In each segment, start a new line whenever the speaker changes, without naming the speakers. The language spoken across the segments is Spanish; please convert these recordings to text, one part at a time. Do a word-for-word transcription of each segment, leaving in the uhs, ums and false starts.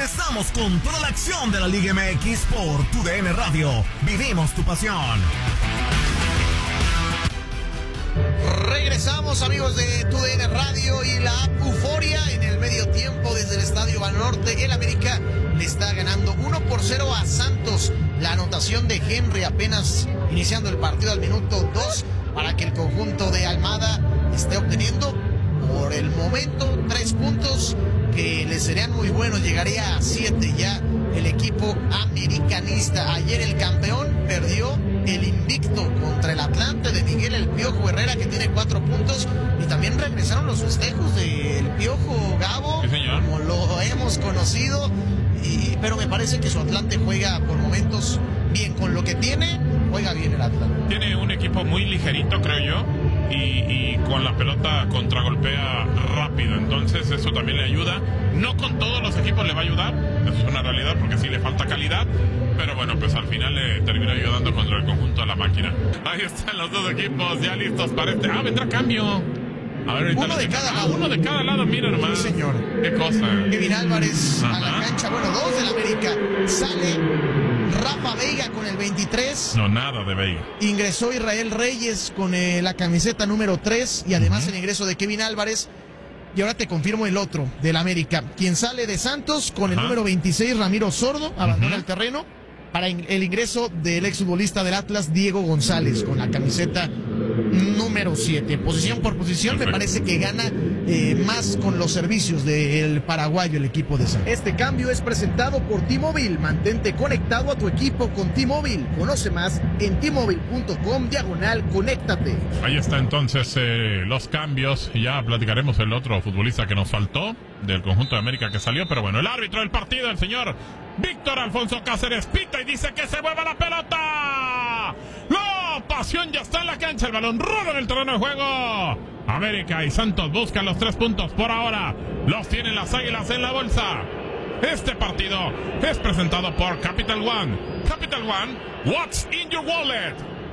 Regresamos con toda la acción de la Liga M X por tu D N Radio. Vivimos tu pasión.
Regresamos, amigos de tu D N Radio y la app Euforia. En el medio tiempo desde el Estadio Banorte, el América le está ganando uno por cero a Santos. La anotación de Henry apenas iniciando el partido al minuto dos para que el conjunto de Almada esté obteniendo por el momento tres puntos que le serían muy buenos. Llegaría a siete ya el equipo americanista. Ayer el campeón perdió el invicto contra el Atlante de Miguel El Piojo Herrera, que tiene cuatro puntos, y también regresaron los festejos del Piojo Gabo,
sí, señor,
como lo hemos conocido, y, pero me parece que su Atlante juega por momentos bien, con lo que tiene, juega bien el Atlante.
Tiene un equipo muy ligerito, creo yo, y, y con la pelota contragolpea rápido, entonces eso también le ayuda. No con todos los equipos le va a ayudar, eso es una realidad, porque sí le falta calidad, pero bueno, pues al final le termina ayudando contra el conjunto de la máquina. Ahí están los dos equipos ya listos para este... Ah, vendrá cambio. A ver,
uno de cada
ah,
lado.
Uno de cada lado, mira nomás.
Sí, señor.
Qué cosa.
Kevin Álvarez
Ajá.
a la cancha, bueno, dos del América. Sale Rafa Veiga con el veintitrés.
No, nada de Veiga.
Ingresó Israel Reyes con eh, la camiseta número tres y además uh-huh. el ingreso de Kevin Álvarez. Y ahora te confirmo el otro del América. Quien sale de Santos con el uh-huh. número veintiséis, Ramiro Sordo, abandona uh-huh. el terreno para el ingreso del exfutbolista del Atlas, Diego González, con la camiseta número siete. Posición por posición, perfecto. Me parece que gana eh, más con los servicios del paraguayo el equipo de Santos. Este cambio es presentado por T-Mobile. Mantente conectado a tu equipo con T-Mobile. Conoce más en T-Mobile punto com diagonal conéctate.
Ahí está entonces eh, los cambios. Ya platicaremos el otro futbolista que nos faltó del conjunto de América que salió, pero bueno, el árbitro del partido, el señor Víctor Alfonso Cáceres, pita y dice que se mueva la pelota. La pasión ya está en la cancha, el balón roda en el terreno de juego. América y Santos buscan los tres puntos por ahora. Los tienen las Águilas en la bolsa. Este partido es presentado por Capital One. Capital One, what's in your wallet?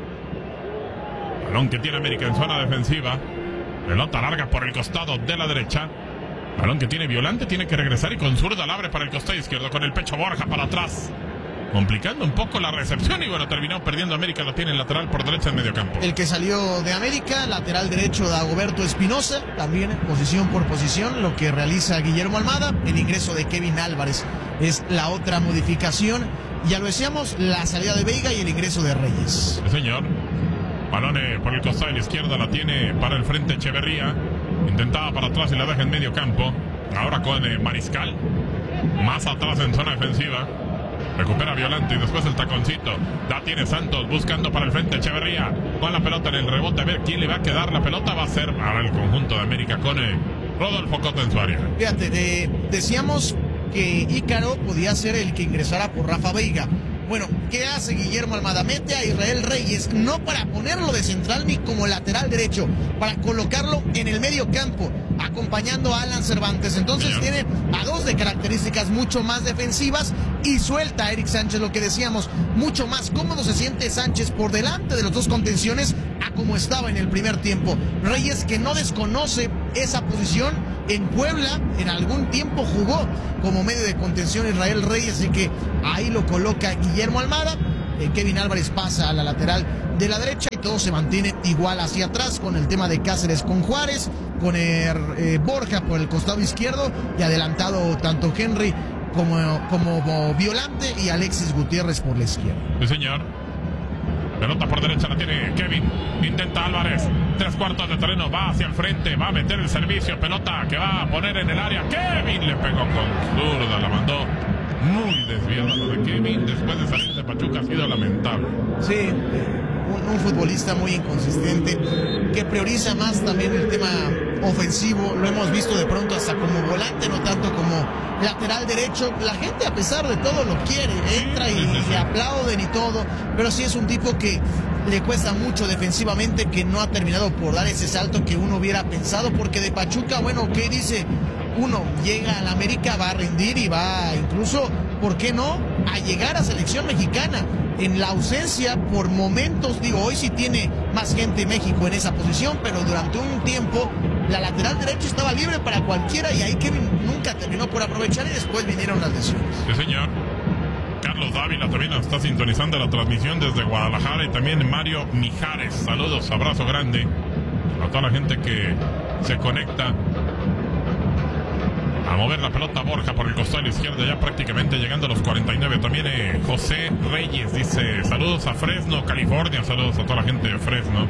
Balón que tiene América en zona defensiva. Pelota larga por el costado de la derecha. Balón que tiene Violante, tiene que regresar y con zurda la abre para el costado izquierdo con el pecho Borja para atrás, complicando un poco la recepción y bueno, terminó perdiendo América, lo tiene en lateral por derecha en medio campo.
El que salió de América, lateral derecho de Dagoberto Espinosa, también posición por posición, lo que realiza Guillermo Almada. El ingreso de Kevin Álvarez es la otra modificación. Ya lo decíamos, la salida de Veiga y el ingreso de Reyes.
Sí, señor. Balón por el costado de la izquierda, la tiene para el frente Echeverría. Intentaba para atrás y la deja en medio campo. Ahora con eh, Mariscal. Más atrás en zona defensiva. Recupera Violante y después el taconcito. La tiene Santos buscando para el frente Echeverría. Con la pelota en el rebote. A ver quién le va a quedar la pelota. Va a ser ahora el conjunto de América con eh, Rodolfo Cota en su área.
Fíjate, eh, decíamos que Ícaro podía ser el que ingresara por Rafa Veiga. Bueno, ¿qué hace Guillermo Almada? Mete a Israel Reyes, no para ponerlo de central ni como lateral derecho, para colocarlo en el medio campo, acompañando a Alan Cervantes. Entonces Señor. tiene a dos de características mucho más defensivas y suelta a Eric Sánchez, lo que decíamos, mucho más cómodo se siente Sánchez por delante de los dos contenciones a como estaba en el primer tiempo. Reyes, que no desconoce esa posición, en Puebla en algún tiempo jugó como medio de contención Israel Reyes, así que ahí lo coloca Guillermo Almada. eh, Kevin Álvarez pasa a la lateral de la derecha y todo se mantiene igual hacia atrás, con el tema de Cáceres con Juárez, con el, eh, Borja por el costado izquierdo y adelantado tanto Henry como, como Violante y Alexis Gutiérrez por la izquierda.
Sí, señor. Pelota por derecha la tiene Kevin. Intenta Álvarez. Tres cuartos de terreno. Va hacia el frente. Va a meter el servicio. Pelota que va a poner en el área. Kevin le pegó con zurda. La mandó muy desviada lo de Kevin. Después de salir de Pachuca ha sido lamentable.
Sí, un, un futbolista muy inconsistente, que prioriza más también el tema ofensivo. Lo hemos visto de pronto hasta como volante, no tanto como lateral derecho. La gente, a pesar de todo, lo quiere, entra y, y le aplauden y todo, pero sí es un tipo que le cuesta mucho defensivamente, que no ha terminado por dar ese salto que uno hubiera pensado, porque de Pachuca, bueno, ¿qué dice? Uno llega a la América, va a rendir y va incluso, ¿por qué no?, a llegar a selección mexicana. En la ausencia, por momentos, digo, hoy sí tiene más gente México en esa posición, pero durante un tiempo la lateral derecha estaba libre para cualquiera y ahí Kevin nunca terminó por aprovechar y después vinieron las lesiones.
Sí, señor. Carlos Dávila también está sintonizando la transmisión desde Guadalajara y también Mario Mijares. Saludos, abrazo grande a toda la gente que se conecta a mover la pelota. Borja por el costado de la izquierda, ya prácticamente llegando a los cuarenta y nueve. También eh, José Reyes dice saludos a Fresno, California. Saludos a toda la gente de Fresno.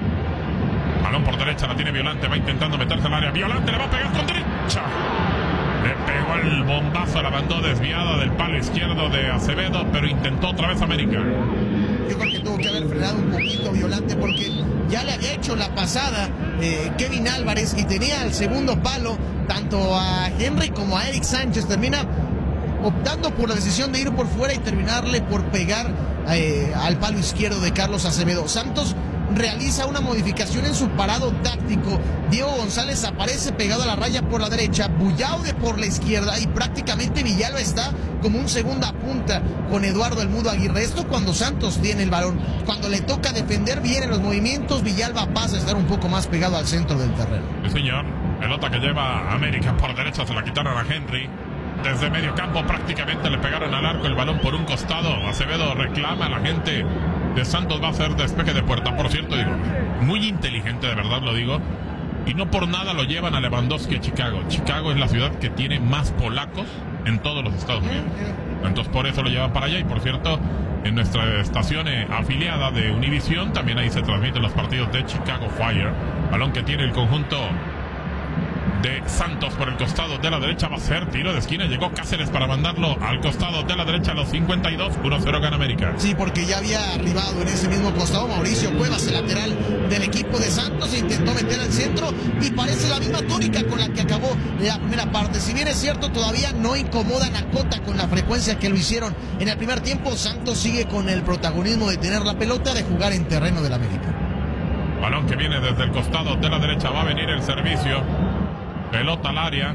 Balón por derecha, la tiene Violante, va intentando meterse al área. Violante le va a pegar con derecha. Le pegó el bombazo, la mandó desviada del palo izquierdo de Acevedo, pero intentó otra vez América.
Yo creo que tuvo que haber frenado un poquito Violante porque ya le había hecho la pasada eh, Kevin Álvarez y tenía el segundo palo tanto a Henry como a Eric Sánchez. Termina optando por la decisión de ir por fuera y terminarle por pegar eh, al palo izquierdo de Carlos Acevedo. Santos realiza una modificación en su parado táctico. Diego González aparece pegado a la raya por la derecha, Bullaude por la izquierda y prácticamente Villalba está como un segunda punta con Eduardo El Mudo Aguirre. Esto cuando Santos tiene el balón. Cuando le toca defender bien en los movimientos, Villalba pasa a estar un poco más pegado al centro del terreno.
Sí, señor. Pelota que lleva América por derecha, se la quitaron a Henry. Desde medio campo prácticamente le pegaron al arco, el balón por un costado. Acevedo reclama, a la gente de Santos va a hacer despeje de puerta. Por cierto, digo, muy inteligente, de verdad lo digo. Y no por nada lo llevan a Lewandowski a Chicago. Chicago es la ciudad que tiene más polacos en todos los Estados Unidos. Entonces por eso lo llevan para allá. Y por cierto, en nuestra estación eh, afiliada de Univision, también ahí se transmiten los partidos de Chicago Fire. Balón que tiene el conjunto de Santos por el costado de la derecha, va a ser tiro de esquina. Llegó Cáceres para mandarlo al costado de la derecha a los cincuenta y dos. uno cero gana América.
Sí, porque ya había arribado en ese mismo costado Mauricio Cuevas, el lateral del equipo de Santos, e intentó meter al centro y parece la misma tónica con la que acabó la primera parte. Si bien es cierto, todavía no incomodan a Cota con la frecuencia que lo hicieron en el primer tiempo. Santos sigue con el protagonismo de tener la pelota, de jugar en terreno del América.
Balón que viene desde el costado de la derecha, va a venir el servicio. Pelota al área.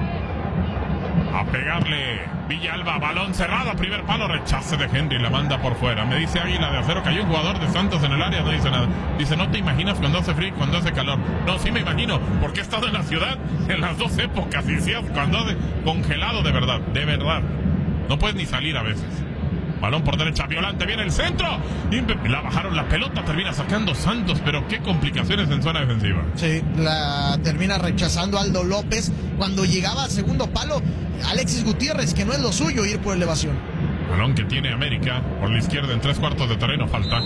A pegarle Villalba. Balón cerrado. Primer palo. Rechace de Henry. La manda por fuera. Me dice Águila de Acero que hay un jugador de Santos en el área. No dice nada. Dice, no te imaginas cuando hace frío y cuando hace calor. No, sí me imagino. Porque he estado en la ciudad en las dos épocas. Y sí, cuando hace congelado de verdad. De verdad. No puedes ni salir a veces. Balón por derecha, Violante, viene el centro. Y la bajaron la pelota, termina sacando Santos, pero qué complicaciones en zona defensiva.
Sí, la termina rechazando Aldo López. Cuando llegaba al segundo palo, Alexis Gutiérrez, que no es lo suyo ir por elevación.
Balón que tiene América por la izquierda en tres cuartos de terreno, falta.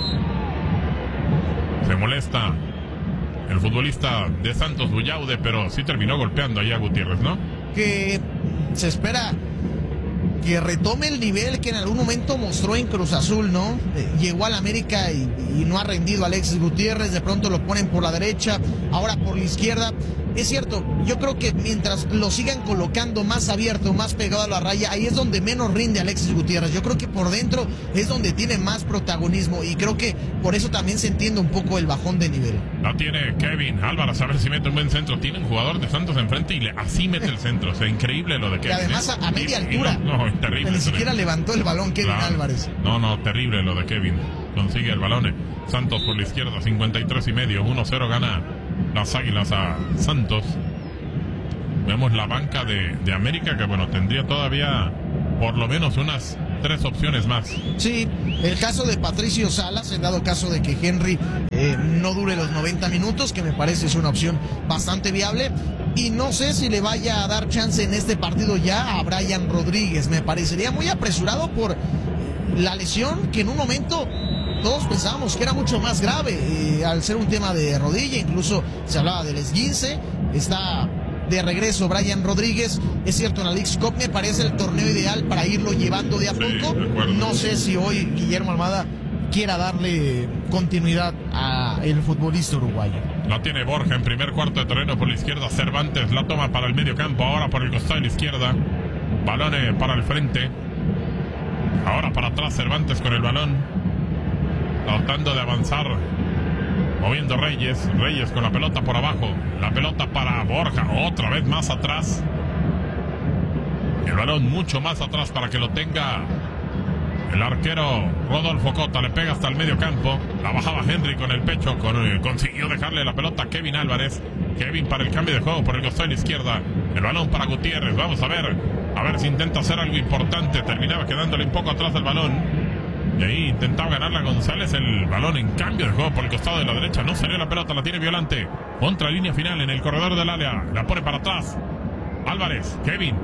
Se molesta el futbolista de Santos, Bullaude, pero sí terminó golpeando ahí a Gutiérrez, ¿no?
Que se espera que retome el nivel que en algún momento mostró en Cruz Azul, ¿no? Eh, llegó al América y, y no ha rendido Alexis Gutiérrez, de pronto lo ponen por la derecha, ahora por la izquierda. Es cierto, yo creo que mientras lo sigan colocando más abierto, más pegado a la raya, ahí es donde menos rinde Alexis Gutiérrez. Yo creo que por dentro es donde tiene más protagonismo y creo que por eso también se entiende un poco el bajón de nivel.
La tiene Kevin Álvarez, a ver si mete un buen centro. Tiene un jugador de Santos enfrente y le, así mete el centro. O sea, increíble lo de Kevin.
Y además a, a media
y,
altura.
Y no, no, terrible.
Ni siquiera terrible. Levantó el balón Kevin
claro.
Álvarez.
No, no, terrible lo de Kevin. Consigue el balón. Santos por la izquierda, cincuenta y tres y medio. uno cero gana las Águilas a Santos. Vemos la banca de, de América, que bueno, tendría todavía por lo menos unas tres opciones más.
Sí, el caso de Patricio Salas, en dado caso de que Henry eh, no dure los noventa minutos, que me parece es una opción bastante viable. Y no sé si le vaya a dar chance en este partido ya a Brian Rodríguez. Me parecería muy apresurado por la lesión que en un momento todos pensábamos que era mucho más grave. Eh, al ser un tema de rodilla, incluso se hablaba del esguince. Está de regreso Brian Rodríguez. Es cierto, en la Leagues Cup me parece el torneo ideal para irlo llevando de a
sí,
poco.
De
no sé si hoy Guillermo Almada quiera darle continuidad al futbolista uruguayo.
La tiene Borja en primer cuarto de terreno por la izquierda. Cervantes la toma para el medio campo, ahora por el costado de la izquierda. Balón para el frente. Ahora para atrás Cervantes con el balón, tratando de avanzar, moviendo Reyes. Reyes con la pelota por abajo. La pelota para Borja, otra vez más atrás. El balón mucho más atrás para que lo tenga El arquero Rodolfo Cota le pega hasta el medio campo. La bajaba Henry con el pecho. Con, eh, consiguió dejarle la pelota a Kevin Álvarez. Kevin para el cambio de juego por el costado de la izquierda. El balón para Gutiérrez. Vamos a ver. A ver si intenta hacer algo importante. Terminaba quedándole un poco atrás del balón. Y ahí intentaba ganarla González. El balón en cambio de juego por el costado de la derecha. No salió la pelota. La tiene Violante. Contra línea final en el corredor del área. La pone para atrás. Álvarez. Kevin.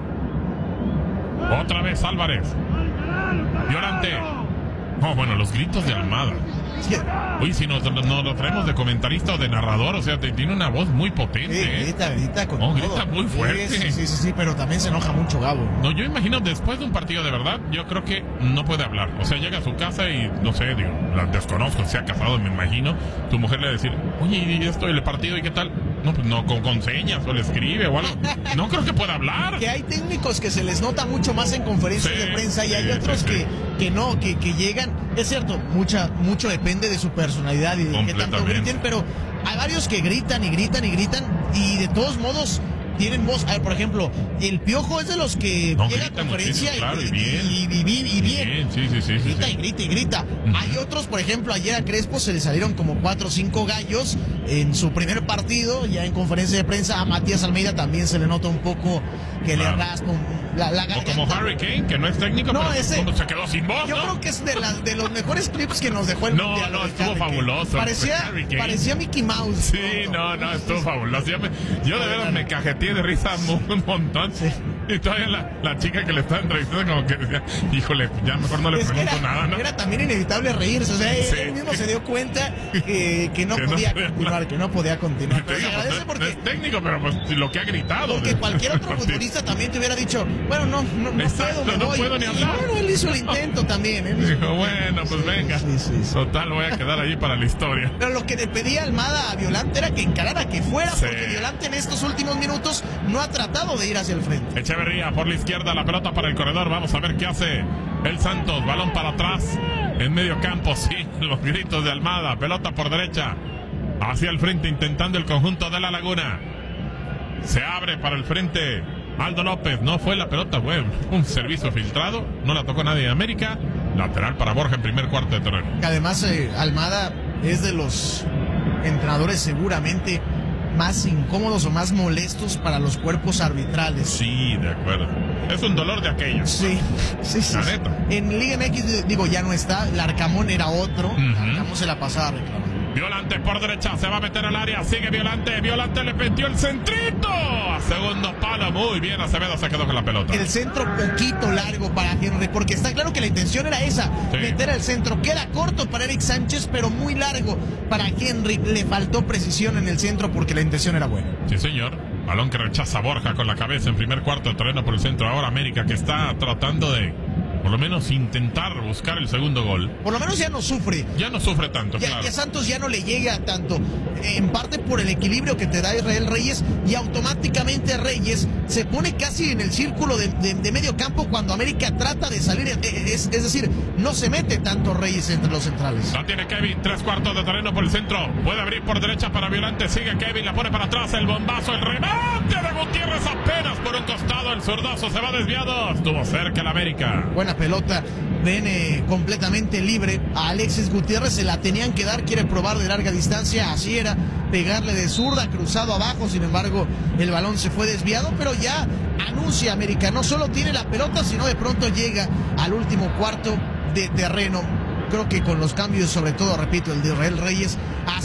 Otra vez Álvarez. Violante. Oh, bueno, los gritos de Almada. Uy, si nos, nos lo traemos de comentarista o de narrador, o sea, te, tiene una voz muy potente.
Sí,
¿eh?
grita, grita con
Oh,
todo.
grita muy fuerte.
Sí, sí, sí, sí, pero también se enoja mucho Gabo.
No, yo imagino después de un partido de verdad, yo creo que no puede hablar. O sea, llega a su casa y, no sé, digo, la desconozco, se ha casado, me imagino. Tu mujer le va a decir, oye, ¿y esto, el partido y qué tal? No, pues no, con, con señas o le escribe o algo. No creo que pueda hablar.
Que hay técnicos que se les nota mucho más en conferencias
Sí,
de prensa y hay
sí,
otros
sí,
que,
sí.
que no, que, que llegan. Es cierto, mucha, mucho depende de su personalidad y de qué tanto
Completamente.
griten, pero hay varios que gritan y gritan y gritan y de todos modos tienen voz. A ver, por ejemplo, el Piojo es de los que
No,
llega a
grita
conferencia
muchísimo, claro,
y,
y bien.
y, y- y- y bien.
Bien, sí, sí, sí, sí,
Grita
sí.
y grita y grita.
Ujú.
Hay otros, por ejemplo, ayer a Crespo se le salieron como cuatro o cinco gallos en su primer partido, ya en conferencia de prensa. A Matías Almeida también se le nota un poco que
Claro.
le raspa un- la, la
O
garganta.
como Harry Kane, que no es técnico,
No,
pero
ese-
como se quedó sin voz,
Yo
¿no?
creo que es de, las de los mejores clips que nos dejó el
No,
Mundial.
no,
de
estuvo
Harry Kane.
fabuloso.
Parecía,
Harry Kane.
parecía Mickey Mouse.
Sí, no, no, estuvo fabuloso. Yo, me- yo de veras me cajeteé de risa un, un montón.
Sí.
Y todavía la, la chica que le estaba entrevistando como que decía, híjole, ya mejor no le
Es que
pregunto
era,
nada, ¿no?
era también inevitable reírse. O sea, él-
Sí.
él mismo se dio cuenta que, que no
Que no
podía
podía
continuar,
hablar.
que no podía continuar.
Te
Pero se
digo, pues,
agradece
no,
porque...
no es técnico, pero pues lo que ha gritado.
Porque
de-
cualquier otro
del partido.
futbolista también te hubiera dicho, bueno, no, no, no
Exacto,
puedo, me
no
voy.
puedo ni
Y
hablar.
bueno, él hizo el intento también. Él hizo-
Dijo, bueno, pues
Sí,
venga.
sí, sí, sí.
Total, voy a quedar ahí para la historia.
Pero lo que le pedía Almada a Violante era que encarara, que fuera,
Sí.
porque Violante en estos últimos minutos no ha tratado de ir hacia el frente.
Echeverría por la izquierda, la pelota para el corredor. Vamos a ver qué hace el Santos. Balón para atrás, en medio campo, sí. Los gritos de Almada. Pelota por derecha, hacia el frente, intentando el conjunto de La Laguna. Se abre para el frente Aldo López. No fue la pelota, fue un servicio filtrado. No la tocó nadie en América. Lateral para Borja en primer cuarto de terreno.
Que además eh, Almada es de los entrenadores seguramente más incómodos o más molestos para los cuerpos arbitrales.
Sí, de acuerdo. Es un dolor de aquellos.
Sí, sí, sí.
La
sí.
neta.
En Liga M X, digo, ya no está. Larcamón era otro.
Ujú.
Larcamón se la pasaba reclamando.
Violante por derecha, se va a meter al área, sigue Violante, Violante le metió el centrito, a segundo palo, muy bien, Acevedo se quedó con la pelota.
El centro poquito largo para Henry, porque está claro que la intención era esa,
Sí.
meter el centro. Queda corto para Eric Sánchez, pero muy largo para Henry. Le faltó precisión en el centro porque la intención era buena.
Sí, señor. Balón que rechaza Borja con la cabeza en primer cuarto de terreno por el centro. Ahora América que está tratando de, por lo menos, intentar buscar el segundo gol.
Por lo menos ya no sufre.
Ya no sufre tanto,
Ya,
claro.
que Santos ya no le llega tanto, en parte por el equilibrio que te da Israel Reyes, y automáticamente Reyes se pone casi en el círculo de, de- de medio campo cuando América trata de salir, es, es decir, no se mete tanto Reyes entre los centrales.
La tiene Kevin, tres cuartos de terreno por el centro. Puede abrir por derecha para Violante. Sigue Kevin, la pone para atrás. El bombazo, el remate de Gutiérrez apenas por un costado. El zurdazo se va desviado. Estuvo cerca el América.
Buena pelota, ven eh, completamente libre a Alexis Gutiérrez, se la tenían que dar, quiere probar de larga distancia, así era, pegarle de zurda, cruzado abajo, sin embargo el balón se fue desviado, pero ya anuncia América, no solo tiene la pelota, sino de pronto llega al último cuarto de terreno. Creo que con los cambios, sobre todo, repito, el de Israel Reyes,